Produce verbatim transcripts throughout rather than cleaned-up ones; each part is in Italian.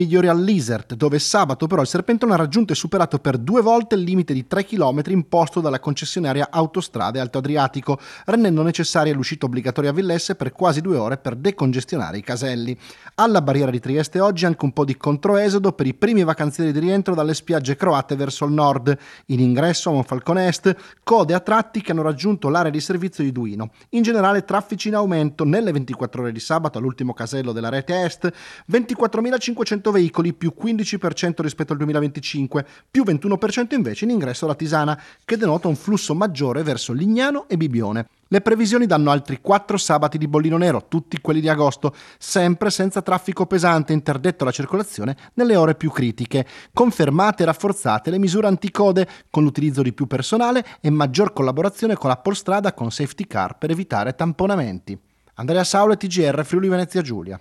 migliori all'Isert, dove sabato però il Serpentone ha raggiunto e superato per due volte il limite di tre chilometri imposto dalla concessionaria Autostrade Alto Adriatico, rendendo necessaria l'uscita obbligatoria a Villesse per quasi due ore per decongestionare i caselli. Alla barriera di Trieste oggi anche un po' di controesodo per i primi vacanzieri di rientro dalle spiagge croate verso il nord. In ingresso a Monfalcone Est, code a tratti che hanno raggiunto l'area di servizio di Duino. In generale traffici in aumento nelle ventiquattro ore di sabato all'ultimo casello della rete Est, ventiquattromilacinquecento veicoli, più quindici per cento rispetto al duemilaventicinque, più ventuno per cento invece in ingresso alla Tisana, che denota un flusso maggiore verso Lignano e Bibione. Le previsioni danno altri quattro sabati di bollino nero, tutti quelli di agosto, sempre senza traffico pesante, interdetto alla circolazione nelle ore più critiche. Confermate e rafforzate le misure anticode, con l'utilizzo di più personale e maggior collaborazione con la Polstrada con safety car per evitare tamponamenti. Andrea Saule, T G R, Friuli Venezia Giulia.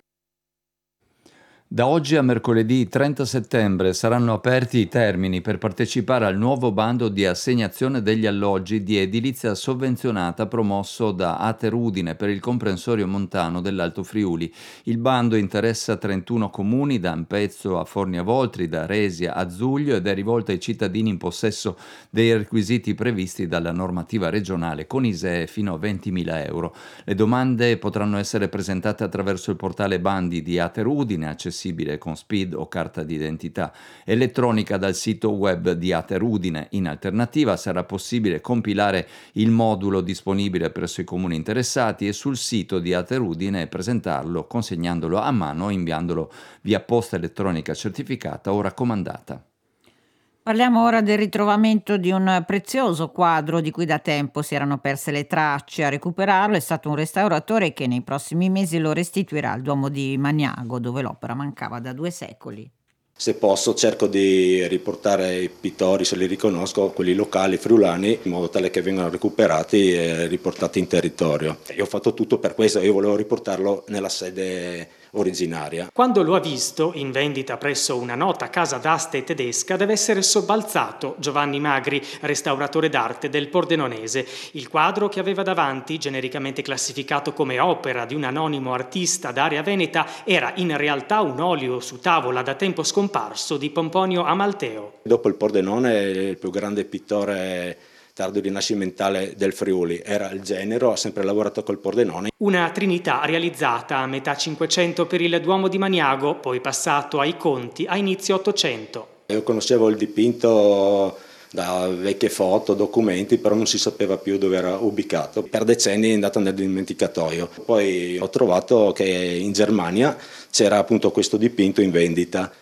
Da oggi a mercoledì trenta settembre saranno aperti i termini per partecipare al nuovo bando di assegnazione degli alloggi di edilizia sovvenzionata promosso da Ater Udine per il comprensorio montano dell'Alto Friuli. Il bando interessa trentuno comuni, da Ampezzo a Fornia Voltri, da Resia a Zuglio, ed è rivolto ai cittadini in possesso dei requisiti previsti dalla normativa regionale, con I S E E fino a ventimila euro. Le domande potranno essere presentate attraverso il portale bandi di Ater Udine, accessibile con S P I D o carta d'identità elettronica dal sito web di Ater Udine. In alternativa sarà possibile compilare il modulo disponibile presso i comuni interessati e sul sito di Ater Udine presentarlo consegnandolo a mano o inviandolo via posta elettronica certificata o raccomandata. Parliamo ora del ritrovamento di un prezioso quadro di cui da tempo si erano perse le tracce. A recuperarlo è stato un restauratore che nei prossimi mesi lo restituirà al Duomo di Maniago, dove l'opera mancava da due secoli. Se posso cerco di riportare i pittori, se li riconosco, quelli locali friulani, in modo tale che vengano recuperati e riportati in territorio. Io ho fatto tutto per questo, io volevo riportarlo nella sede originaria. Quando lo ha visto, in vendita presso una nota casa d'aste tedesca, deve essere sobbalzato Giovanni Magri, restauratore d'arte del Pordenonese. Il quadro che aveva davanti, genericamente classificato come opera di un anonimo artista d'area veneta, era in realtà un olio su tavola da tempo scomparso di Pomponio Amalteo. Dopo il Pordenone, il più grande pittore tardo rinascimentale del Friuli era il Genero, ha sempre lavorato col Pordenone. Una trinità realizzata a metà Cinquecento per il Duomo di Maniago, poi passato ai Conti a inizio Ottocento. Io conoscevo il dipinto da vecchie foto, documenti, però non si sapeva più dove era ubicato. Per decenni è andato nel dimenticatoio. Poi ho trovato che in Germania c'era appunto questo dipinto in vendita.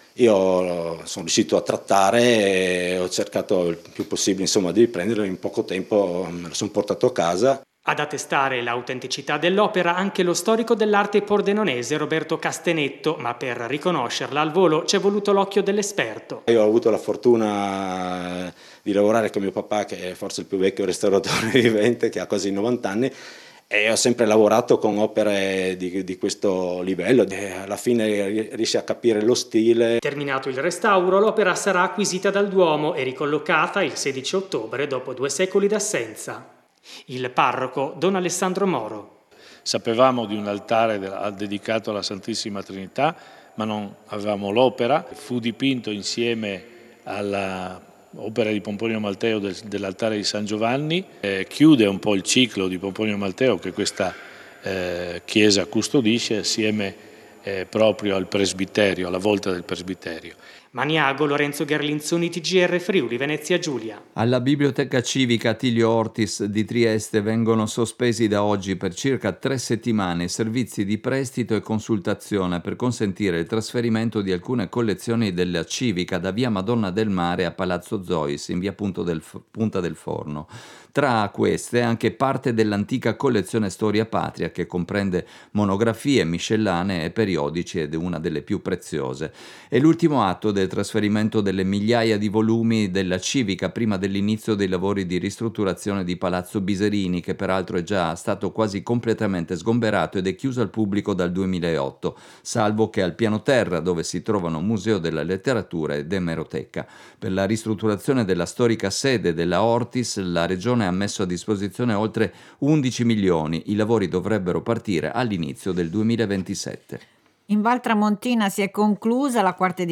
Io sono riuscito a trattare e ho cercato il più possibile insomma di riprenderlo. In poco tempo me lo sono portato a casa. Ad attestare l'autenticità dell'opera anche lo storico dell'arte pordenonese Roberto Castenetto, ma per riconoscerla al volo ci è voluto l'occhio dell'esperto. Io ho avuto la fortuna di lavorare con mio papà, che è forse il più vecchio restauratore vivente, che ha quasi novanta anni, e ho sempre lavorato con opere di, di questo livello e alla fine riesci a capire lo stile. Terminato il restauro, l'opera sarà acquisita dal Duomo e ricollocata il sedici ottobre dopo due secoli d'assenza. Il parroco Don Alessandro Moro. Sapevamo di un altare dedicato alla Santissima Trinità, ma non avevamo l'opera. Fu dipinto insieme alla opera di Pomponio Amalteo del, dell'altare di San Giovanni, eh, chiude un po' il ciclo di Pomponio Amalteo che questa eh, chiesa custodisce assieme eh, proprio al presbiterio, alla volta del presbiterio. Maniago, Lorenzo Gherlinzoni, T G R Friuli, Venezia Giulia. Alla Biblioteca Civica Attilio Ortis di Trieste vengono sospesi da oggi per circa tre settimane servizi di prestito e consultazione per consentire il trasferimento di alcune collezioni della Civica da via Madonna del Mare a Palazzo Zois in via Punto del, Punta del Forno. Tra queste anche parte dell'antica collezione Storia Patria, che comprende monografie, miscellanee e periodici ed è una delle più preziose. È l'ultimo atto del trasferimento delle migliaia di volumi della Civica prima dell'inizio dei lavori di ristrutturazione di Palazzo Biserini, che peraltro è già stato quasi completamente sgomberato ed è chiuso al pubblico dal duemilaotto, salvo che al piano terra, dove si trovano Museo della Letteratura ed Emeroteca. Per la ristrutturazione della storica sede della Ortis, la Regione ha messo a disposizione oltre undici milioni. I lavori dovrebbero partire all'inizio del duemilaventisette. In Val Tramontina si è conclusa la quarta edizione